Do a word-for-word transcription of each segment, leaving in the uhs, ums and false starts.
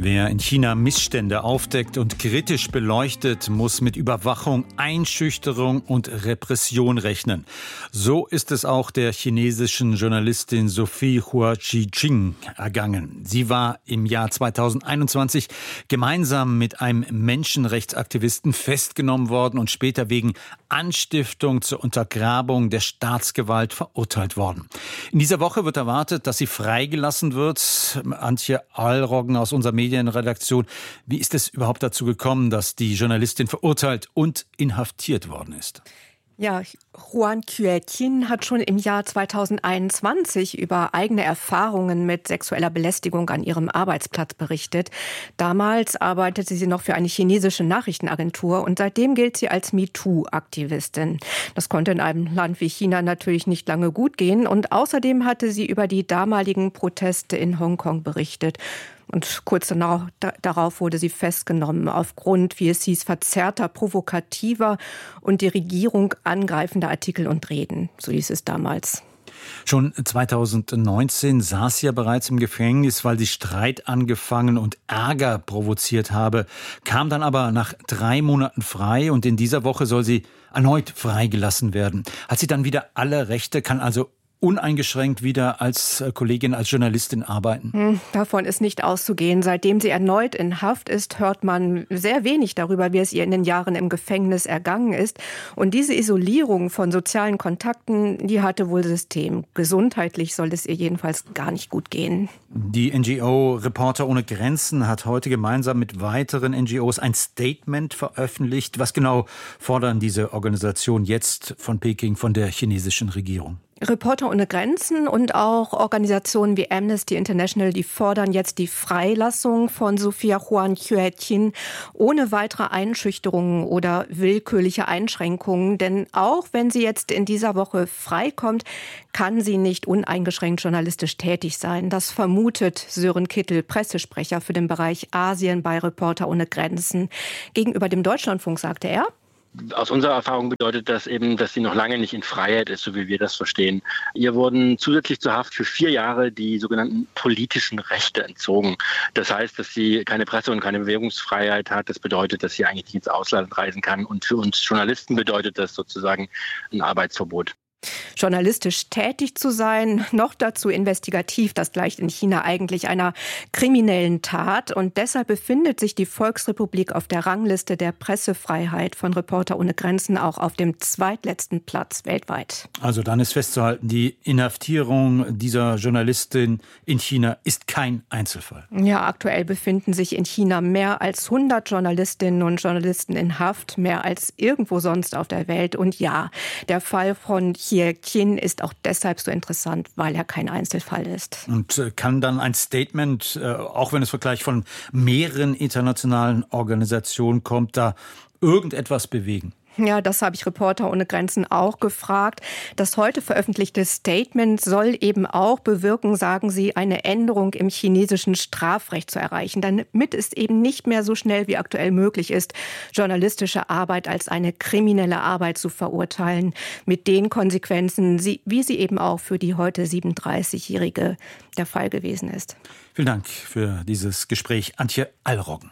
Wer in China Missstände aufdeckt und kritisch beleuchtet, muss mit Überwachung, Einschüchterung und Repression rechnen. So ist es auch der chinesischen Journalistin Sophie Hua Chi-ching ergangen. Sie war im Jahr zweitausendeinundzwanzig gemeinsam mit einem Menschenrechtsaktivisten festgenommen worden und später wegen Anstiftung zur Untergrabung der Staatsgewalt verurteilt worden. In dieser Woche wird erwartet, dass sie freigelassen wird. Antje Allroggen aus unserer Medienredaktion. Wie ist es überhaupt dazu gekommen, dass die Journalistin verurteilt und inhaftiert worden ist? Ja, Huan Xueqin hat schon im Jahr zweitausendeinundzwanzig über eigene Erfahrungen mit sexueller Belästigung an ihrem Arbeitsplatz berichtet. Damals arbeitete sie noch für eine chinesische Nachrichtenagentur und seitdem gilt sie als MeToo-Aktivistin. Das konnte in einem Land wie China natürlich nicht lange gut gehen und außerdem hatte sie über die damaligen Proteste in Hongkong berichtet. Und kurz danach, da, darauf wurde sie festgenommen, aufgrund, wie es hieß, verzerrter, provokativer und die Regierung angreifender Artikel und Reden. So hieß es damals. Schon zweitausendneunzehn saß sie ja bereits im Gefängnis, weil sie Streit angefangen und Ärger provoziert habe, kam dann aber nach drei Monaten frei und in dieser Woche soll sie erneut freigelassen werden. Hat sie dann wieder alle Rechte, kann also uneingeschränkt wieder als Kollegin, als Journalistin arbeiten? Davon ist nicht auszugehen. Seitdem sie erneut in Haft ist, hört man sehr wenig darüber, wie es ihr in den Jahren im Gefängnis ergangen ist. Und diese Isolierung von sozialen Kontakten, die hatte wohl System. Gesundheitlich soll es ihr jedenfalls gar nicht gut gehen. Die N G O Reporter ohne Grenzen hat heute gemeinsam mit weiteren N G Os ein Statement veröffentlicht. Was genau fordern diese Organisationen jetzt von Peking, von der chinesischen Regierung? Reporter ohne Grenzen und auch Organisationen wie Amnesty International, die fordern jetzt die Freilassung von Sophia Huan Xueqin ohne weitere Einschüchterungen oder willkürliche Einschränkungen. Denn auch wenn sie jetzt in dieser Woche freikommt, kann sie nicht uneingeschränkt journalistisch tätig sein. Das vermutet Sören Kittel, Pressesprecher für den Bereich Asien bei Reporter ohne Grenzen. Gegenüber dem Deutschlandfunk sagte er: Aus unserer Erfahrung bedeutet das eben, dass sie noch lange nicht in Freiheit ist, so wie wir das verstehen. Ihr wurden zusätzlich zur Haft für vier Jahre die sogenannten politischen Rechte entzogen. Das heißt, dass sie keine Presse- und keine Bewegungsfreiheit hat. Das bedeutet, dass sie eigentlich nicht ins Ausland reisen kann. Und für uns Journalisten bedeutet das sozusagen ein Arbeitsverbot. Journalistisch tätig zu sein, noch dazu investigativ, das gleicht in China eigentlich einer kriminellen Tat. Und deshalb befindet sich die Volksrepublik auf der Rangliste der Pressefreiheit von Reporter ohne Grenzen auch auf dem zweitletzten Platz weltweit. Also dann ist festzuhalten, die Inhaftierung dieser Journalistin in China ist kein Einzelfall. Ja, aktuell befinden sich in China mehr als hundert Journalistinnen und Journalisten in Haft, mehr als irgendwo sonst auf der Welt. Und ja, der Fall von Xueqin ist auch deshalb so interessant, weil er kein Einzelfall ist. Und äh, kann dann ein Statement, äh, auch wenn es gleich von mehreren internationalen Organisationen kommt, da irgendetwas bewegen? Ja, das habe ich Reporter ohne Grenzen auch gefragt. Das heute veröffentlichte Statement soll eben auch bewirken, sagen sie, eine Änderung im chinesischen Strafrecht zu erreichen, damit es eben nicht mehr so schnell wie aktuell möglich ist, journalistische Arbeit als eine kriminelle Arbeit zu verurteilen, mit den Konsequenzen, wie sie eben auch für die heute siebenunddreißigjährige der Fall gewesen ist. Vielen Dank für dieses Gespräch, Antje Allroggen.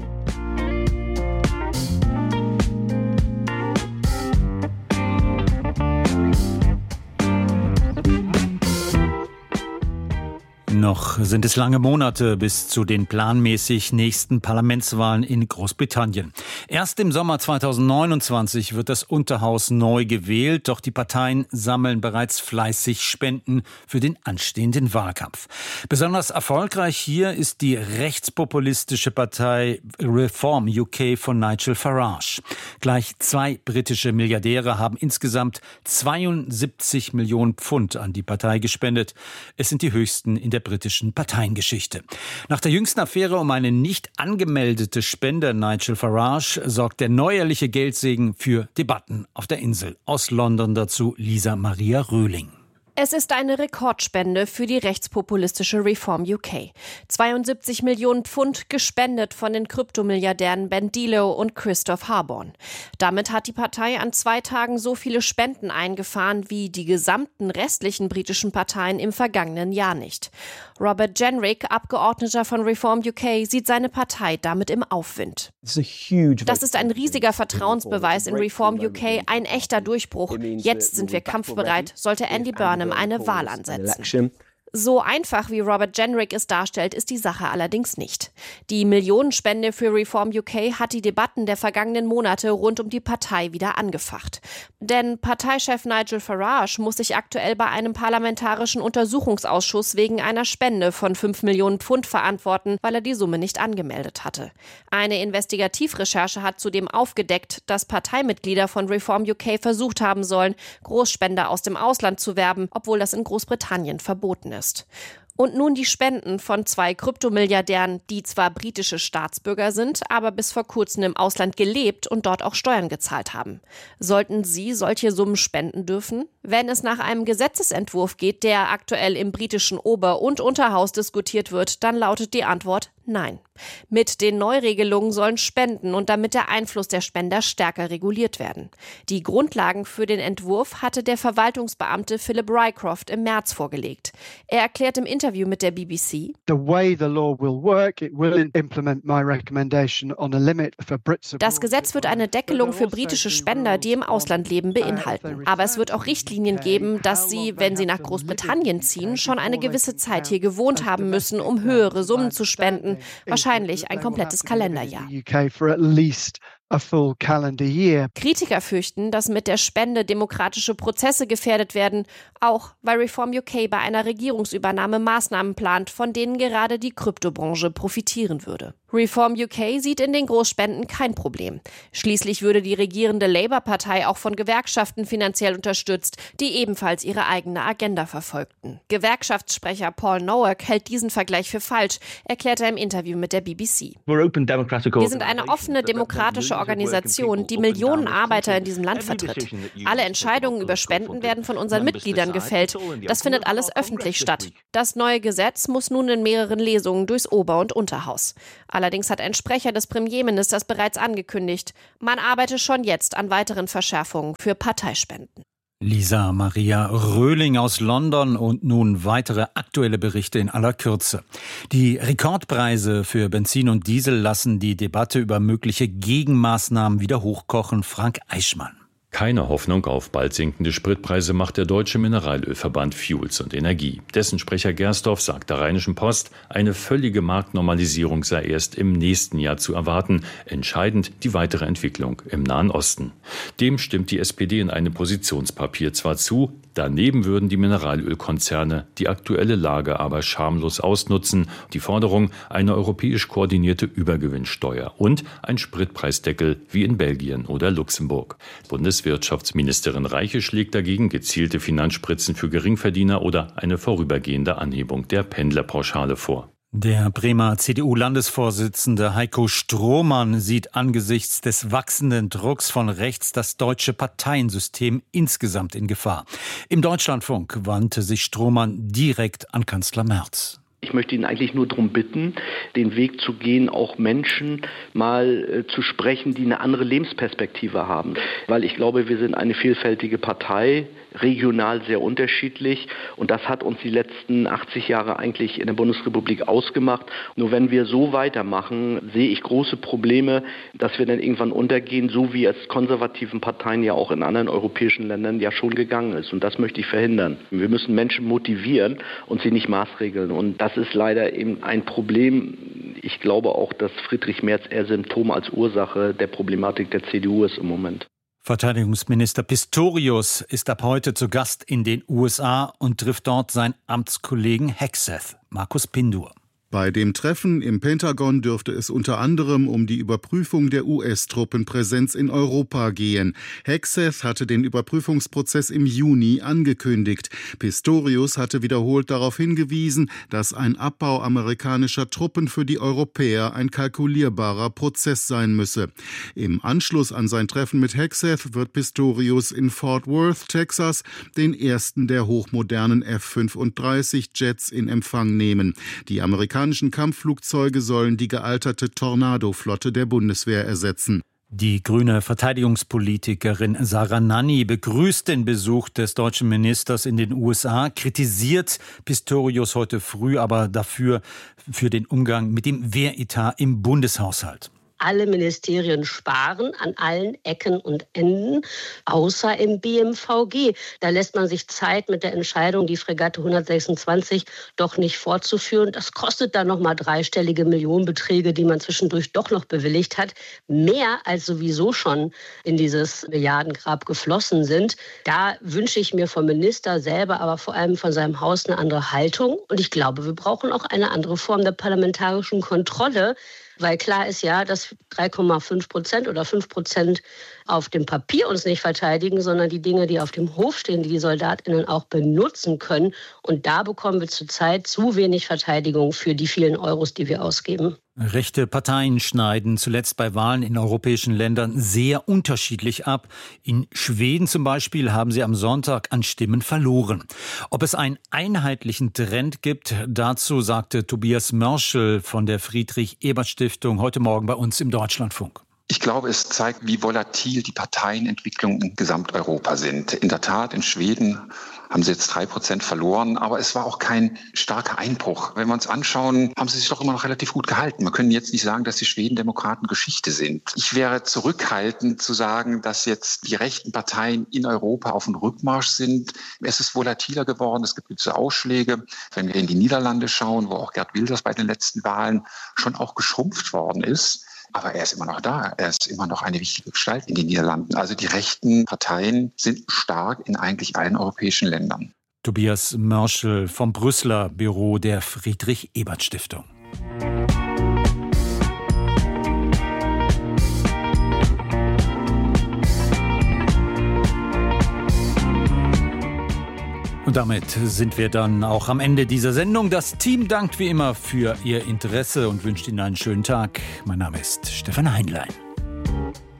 Noch sind es lange Monate bis zu den planmäßig nächsten Parlamentswahlen in Großbritannien. Erst im Sommer zweitausendneunundzwanzig wird das Unterhaus neu gewählt, doch die Parteien sammeln bereits fleißig Spenden für den anstehenden Wahlkampf. Besonders erfolgreich hier ist die rechtspopulistische Partei Reform U K von Nigel Farage. Gleich zwei britische Milliardäre haben insgesamt zweiundsiebzig Millionen Pfund an die Partei gespendet. Es sind die höchsten in der britischen Parteiengeschichte. Nach der jüngsten Affäre um eine nicht angemeldete Spende Nigel Farage sorgt der neuerliche Geldsegen für Debatten auf der Insel. Aus London dazu Lisa Maria Röhling. Es ist eine Rekordspende für die rechtspopulistische Reform U K. zweiundsiebzig Millionen Pfund gespendet von den Kryptomilliardären Ben Delow und Christoph Harborn. Damit hat die Partei an zwei Tagen so viele Spenden eingefahren wie die gesamten restlichen britischen Parteien im vergangenen Jahr nicht. Robert Jenrick, Abgeordneter von Reform U K, sieht seine Partei damit im Aufwind. Das ist ein riesiger Vertrauensbeweis in Reform U K, ein echter Durchbruch. Jetzt sind wir kampfbereit, sollte Andy Burnham eine Wahl ansetzen. So einfach, wie Robert Jenrick es darstellt, ist die Sache allerdings nicht. Die Millionenspende für Reform U K hat die Debatten der vergangenen Monate rund um die Partei wieder angefacht. Denn Parteichef Nigel Farage muss sich aktuell bei einem parlamentarischen Untersuchungsausschuss wegen einer Spende von fünf Millionen Pfund verantworten, weil er die Summe nicht angemeldet hatte. Eine Investigativrecherche hat zudem aufgedeckt, dass Parteimitglieder von Reform U K versucht haben sollen, Großspender aus dem Ausland zu werben, obwohl das in Großbritannien verboten ist. Und nun die Spenden von zwei Kryptomilliardären, die zwar britische Staatsbürger sind, aber bis vor kurzem im Ausland gelebt und dort auch Steuern gezahlt haben. Sollten sie solche Summen spenden dürfen? Wenn es nach einem Gesetzesentwurf geht, der aktuell im britischen Ober- und Unterhaus diskutiert wird, dann lautet die Antwort nein. Mit den Neuregelungen sollen Spenden und damit der Einfluss der Spender stärker reguliert werden. Die Grundlagen für den Entwurf hatte der Verwaltungsbeamte Philip Rycroft im März vorgelegt. Er erklärt im Interview mit der B B C: Das Gesetz wird eine Deckelung für britische Spender, die im Ausland leben, beinhalten. Aber es wird auch Richtlinien geben, dass sie, wenn sie nach Großbritannien ziehen, schon eine gewisse Zeit hier gewohnt haben müssen, um höhere Summen zu spenden. Wahrscheinlich ein komplettes Kalenderjahr. Kritiker fürchten, dass mit der Spende demokratische Prozesse gefährdet werden, auch weil Reform U K bei einer Regierungsübernahme Maßnahmen plant, von denen gerade die Kryptobranche profitieren würde. Reform U K sieht in den Großspenden kein Problem. Schließlich würde die regierende Labour-Partei auch von Gewerkschaften finanziell unterstützt, die ebenfalls ihre eigene Agenda verfolgten. Gewerkschaftssprecher Paul Nowak hält diesen Vergleich für falsch, erklärt er im Interview mit der B B C. Wir sind eine offene, demokratische Organisation, die Millionen Arbeiter in diesem Land vertritt. Alle Entscheidungen über Spenden werden von unseren Mitgliedern gefällt. Das findet alles öffentlich statt. Das neue Gesetz muss nun in mehreren Lesungen durchs Ober- und Unterhaus. Allerdings hat ein Sprecher des Premierministers bereits angekündigt, man arbeite schon jetzt an weiteren Verschärfungen für Parteispenden. Lisa Maria Röhling aus London und nun weitere aktuelle Berichte in aller Kürze. Die Rekordpreise für Benzin und Diesel lassen die Debatte über mögliche Gegenmaßnahmen wieder hochkochen. Frank Eichmann. Keine Hoffnung auf bald sinkende Spritpreise macht der Deutsche Mineralölverband Fuels und Energie. Dessen Sprecher Gersdorf sagt der Rheinischen Post, eine völlige Marktnormalisierung sei erst im nächsten Jahr zu erwarten. Entscheidend die weitere Entwicklung im Nahen Osten. Dem stimmt die S P D in einem Positionspapier zwar zu, daneben würden die Mineralölkonzerne die aktuelle Lage aber schamlos ausnutzen. Die Forderung eine europäisch koordinierte Übergewinnsteuer und ein Spritpreisdeckel wie in Belgien oder Luxemburg. Bundeswirtschaftsministerin Reiche schlägt dagegen gezielte Finanzspritzen für Geringverdiener oder eine vorübergehende Anhebung der Pendlerpauschale vor. Der Bremer C D U-Landesvorsitzende Heiko Strohmann sieht angesichts des wachsenden Drucks von rechts das deutsche Parteiensystem insgesamt in Gefahr. Im Deutschlandfunk wandte sich Strohmann direkt an Kanzler Merz. Ich möchte ihn eigentlich nur darum bitten, den Weg zu gehen, auch Menschen mal äh, zu sprechen, die eine andere Lebensperspektive haben. Weil ich glaube, wir sind eine vielfältige Partei, regional sehr unterschiedlich. Und das hat uns die letzten achtzig Jahre eigentlich in der Bundesrepublik ausgemacht. Nur wenn wir so weitermachen, sehe ich große Probleme, dass wir dann irgendwann untergehen, so wie es konservativen Parteien ja auch in anderen europäischen Ländern ja schon gegangen ist. Und das möchte ich verhindern. Wir müssen Menschen motivieren und sie nicht maßregeln. Und das ist leider eben ein Problem. Ich glaube auch, dass Friedrich Merz eher Symptom als Ursache der Problematik der C D U ist im Moment. Verteidigungsminister Pistorius ist ab heute zu Gast in den U S A und trifft dort seinen Amtskollegen Hegseth. Markus Pindur. Bei dem Treffen im Pentagon dürfte es unter anderem um die Überprüfung der U S-Truppenpräsenz in Europa gehen. Hegseth hatte den Überprüfungsprozess im Juni angekündigt. Pistorius hatte wiederholt darauf hingewiesen, dass ein Abbau amerikanischer Truppen für die Europäer ein kalkulierbarer Prozess sein müsse. Im Anschluss an sein Treffen mit Hegseth wird Pistorius in Fort Worth, Texas, den ersten der hochmodernen F fünfunddreißig Jets in Empfang nehmen. Die amerikanischen Kampfflugzeuge sollen die gealterte Tornado-Flotte der Bundeswehr ersetzen. Die grüne Verteidigungspolitikerin Sarah Nanni begrüßt den Besuch des deutschen Ministers in den U S A, kritisiert Pistorius heute früh aber dafür für den Umgang mit dem Wehretat im Bundeshaushalt. Alle Ministerien sparen an allen Ecken und Enden, außer im B M V G. Da lässt man sich Zeit mit der Entscheidung, die Fregatte hundertsechsundzwanzig doch nicht fortzuführen. Das kostet dann nochmal dreistellige Millionenbeträge, die man zwischendurch doch noch bewilligt hat. Mehr als sowieso schon in dieses Milliardengrab geflossen sind. Da wünsche ich mir vom Minister selber, aber vor allem von seinem Haus eine andere Haltung. Und ich glaube, wir brauchen auch eine andere Form der parlamentarischen Kontrolle. Weil klar ist ja, dass drei Komma fünf Prozent oder fünf Prozent auf dem Papier uns nicht verteidigen, sondern die Dinge, die auf dem Hof stehen, die die SoldatInnen auch benutzen können. Und da bekommen wir zurzeit zu wenig Verteidigung für die vielen Euros, die wir ausgeben. Rechte Parteien schneiden zuletzt bei Wahlen in europäischen Ländern sehr unterschiedlich ab. In Schweden zum Beispiel haben sie am Sonntag an Stimmen verloren. Ob es einen einheitlichen Trend gibt, dazu sagte Tobias Mörschel von der Friedrich-Ebert-Stiftung heute Morgen bei uns im Deutschlandfunk. Ich glaube, es zeigt, wie volatil die Parteienentwicklungen in Gesamteuropa sind. In der Tat, in Schweden haben sie jetzt drei Prozent verloren, aber es war auch kein starker Einbruch. Wenn wir uns anschauen, haben sie sich doch immer noch relativ gut gehalten. Wir können jetzt nicht sagen, dass die Schwedendemokraten Geschichte sind. Ich wäre zurückhaltend zu sagen, dass jetzt die rechten Parteien in Europa auf dem Rückmarsch sind. Es ist volatiler geworden, es gibt gewisse Ausschläge. Wenn wir in die Niederlande schauen, wo auch Geert Wilders bei den letzten Wahlen schon auch geschrumpft worden ist, aber er ist immer noch da. Er ist immer noch eine wichtige Gestalt in den Niederlanden. Also die rechten Parteien sind stark in eigentlich allen europäischen Ländern. Tobias Mörschel vom Brüsseler Büro der Friedrich-Ebert-Stiftung. Und damit sind wir dann auch am Ende dieser Sendung. Das Team dankt wie immer für Ihr Interesse und wünscht Ihnen einen schönen Tag. Mein Name ist Stefan Heinlein.